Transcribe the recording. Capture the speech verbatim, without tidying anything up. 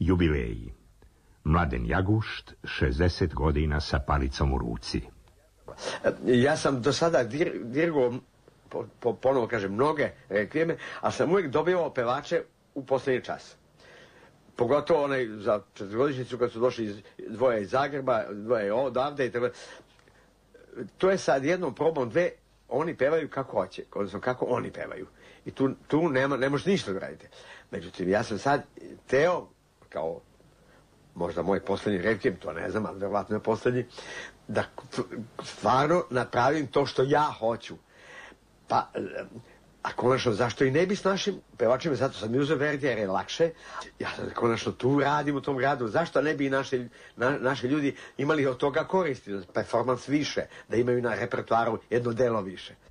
Jubileji. Mladen Jagušt, šezdeset godina sa palicom u ruci. Ja sam do sada dir, dirigao, po, po, ponovo kažem, mnoge rekvijeme, a sam uvijek dobivao pevače u posljednji čas. Pogotovo onaj za četvrgodišnjicu kad su došli iz, dvoje iz Zagreba, dvoje odavde i tako. To je sad jednom probom dve, oni pevaju kako hoće, odnosno kako oni pevaju. I tu, tu nema, ne možete ništa da radite. Međutim, ja sam sad teo, kao možda moj posljednji rekvijem, to ne znam, ali vjerovatno je posljednji, da stvarno napravim to što ja hoću. Pa, a konačno, zašto i ne bi s našim pevačima, zato sam i uzeo Verdija jer je lakše. Ja sad konačno tu radim u tom gradu, zašto ne bi i naši, na, naši ljudi imali od toga koristi, performans više, da imaju na repertoaru jedno delo više.